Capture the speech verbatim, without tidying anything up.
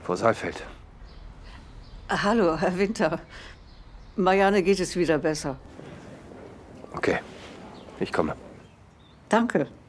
Frau Saalfeld. Hallo, Herr Winter. Marianne geht es wieder besser. Okay, ich komme. Danke.